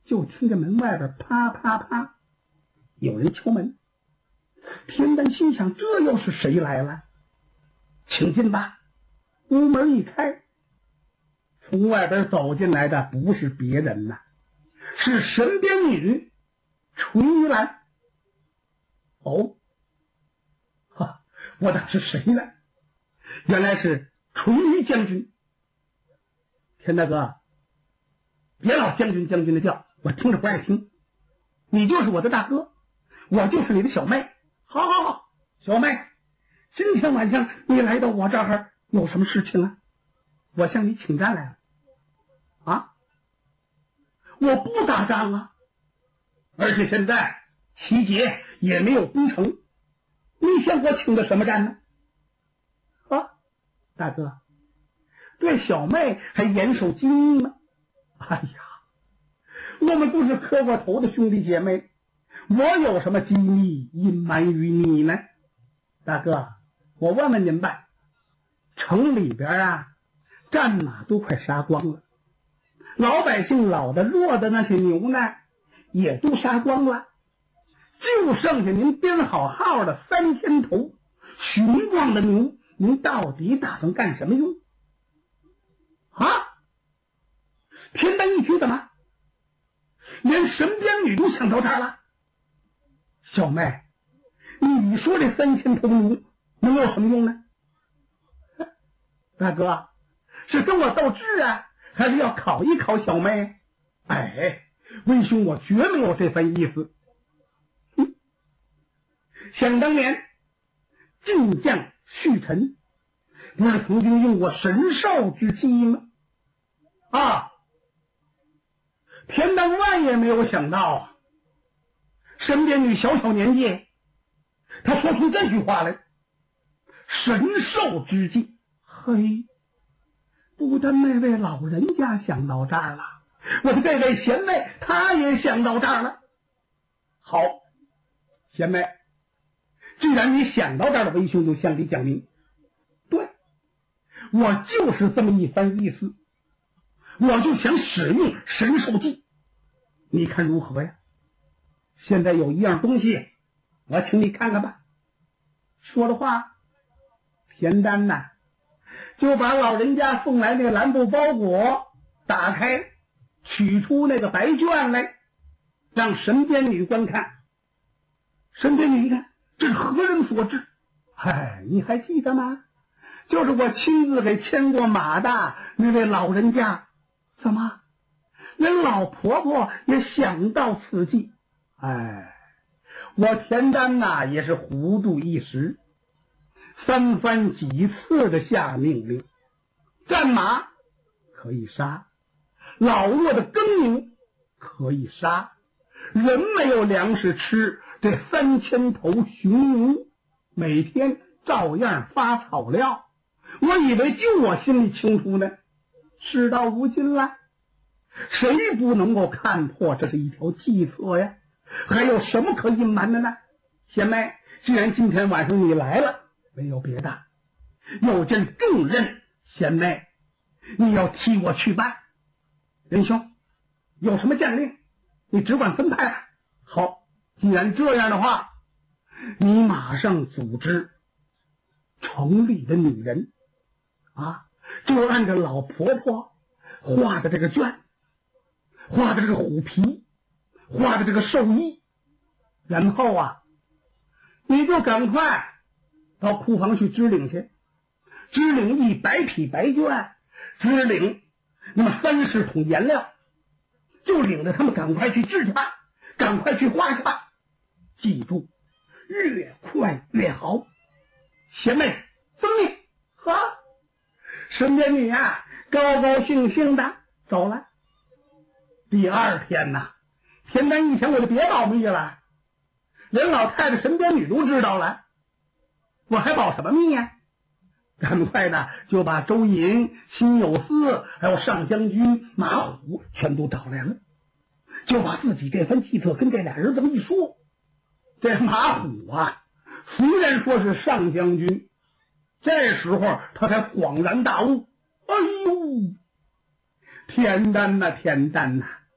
就听见门外边啪啪啪有人敲门。田丹心想，这又是谁来了？请进吧。屋门一开，从外边走进来的不是别人呐，是神鞭女垂玉兰。哦，哈，我当是谁呢？原来是垂玉将军。田大哥，别老将军将军的叫，我听着不爱听。你就是我的大哥，我就是你的小妹。好好好，小妹，今天晚上你来到我这儿有什么事情啊？我向你请战来了。啊？我不打仗啊，而且现在齐节也没有攻城，你向我请的什么战呢？啊，大哥，对小妹还严守机密吗？哎呀，我们都是磕过头的兄弟姐妹，我有什么机密隐瞒于你呢？大哥，我问问您吧，城里边啊，战马都快杀光了，老百姓老的弱的那些牛呢，也都杀光了，就剩下您编好号的3000头雄壮的牛，您到底打算干什么用？啊！田丹一听，怎么连神鞭女都想到这儿了？小妹，你说这3000头牛能有什么用呢？大哥，是跟我斗智啊，还是要考一考小妹？哎，为兄我绝没有这番意思。想当年晋将旭臣不是曾经用过神兽之计吗？啊，田丹万也没有想到啊，神鞭女小小年纪，她说出这句话来，神兽之计。嘿，不但那位老人家想到这儿了，我的这位贤妹她也想到这儿了。好，贤妹，既然你想到这儿了，为兄就向你讲明。对，我就是这么一番意思，我就想使用神兽计，你看如何呀？现在有一样东西，我请你看看吧。说的话，田丹呐，就把老人家送来那个蓝布包裹打开，取出那个白卷来，让神鞭女观看。神鞭女一看，这是何人所制？嗨，你还记得吗？就是我亲自给牵过马的那位老人家。怎么连老婆婆也想到此计？哎，我田丹呐也是糊涂一时，三番几次的下命令，战马可以杀，老弱的耕牛可以杀，人没有粮食吃，这3000头雄牛每天照样发草料。我以为就我心里清楚呢，事到如今了，谁不能够看破这是一条计策呀？还有什么可隐瞒的呢？贤妹，既然今天晚上你来了，没有别的，有件重任，贤妹你要替我去办。仁兄，有什么将令你只管分派吧。好，既然这样的话，你马上组织城里的女人啊，就按照老婆婆画的这个卷，画的这个虎皮，画的这个寿衣，然后啊，你就赶快到库房去支领去，支领100匹白绢，支领那么30桶颜料，就领着他们赶快去制去吧，赶快去画去吧。记住，越快越好。贤妹遵命。好，神鞭女啊，高高兴兴的走了。第二天呐，田丹一想，我就别保密了，连老太太神鞭女都知道了，我还保什么密呀？赶快的就把周隐、辛有司还有上将军马虎全都找来了，就把自己这番计策跟这俩人这么一说。这马虎啊，虽然说是上将军，这时候他才恍然大悟，哎呦，田丹呐，田丹呐，